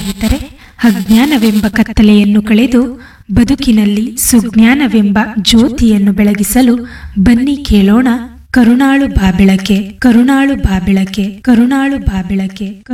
ಸ್ನೇಹಿತರೆ, ಅಜ್ಞಾನವೆಂಬ ಕತ್ತಲೆಯನ್ನು ಕಳೆದು ಬದುಕಿನಲ್ಲಿ ಸುಜ್ಞಾನವೆಂಬ ಜ್ಯೋತಿಯನ್ನು ಬೆಳಗಿಸಲು ಬನ್ನಿ ಕೇಳೋಣ ಕರುಣಾಳು ಬಾಬೆಳಕೆ, ಕರುಣಾಳು ಬಾಬೆಳಕೆ, ಕರುಣಾಳು ಬಾಬೆಳಕೆ.